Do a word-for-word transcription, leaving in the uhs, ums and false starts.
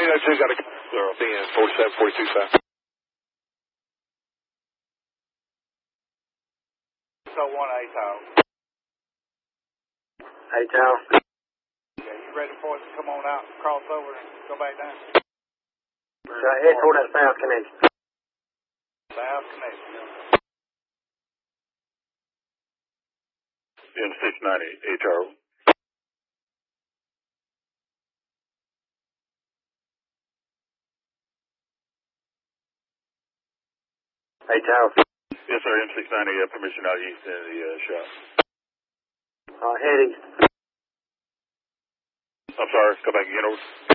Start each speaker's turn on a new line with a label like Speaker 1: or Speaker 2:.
Speaker 1: oh two, got a zero, being forty-seven, forty-two, south.
Speaker 2: So one A tower.
Speaker 3: A tower.
Speaker 2: Yeah, you ready for us to come on out, cross over, and go back down?
Speaker 3: So head toward that south connection.
Speaker 2: South connection.
Speaker 4: M six ninety, A tower.
Speaker 3: A tower.
Speaker 4: Yes, sir, M six ninety, uh, permission out east in the uh, shop.
Speaker 3: Uh, head east.
Speaker 4: I'm sorry, come back again, over.